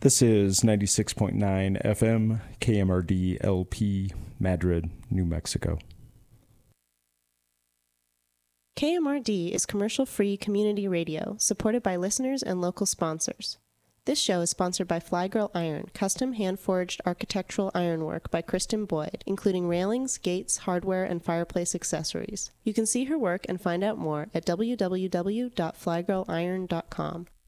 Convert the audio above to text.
This is 96.9 FM, KMRD LP, Madrid, New Mexico. KMRD is commercial-free community radio, supported by listeners and local sponsors. This show is sponsored by Flygirl Iron, custom hand-forged architectural ironwork by Kristen Boyd, including railings, gates, hardware, and fireplace accessories. You can see her work and find out more at www.flygirliron.com.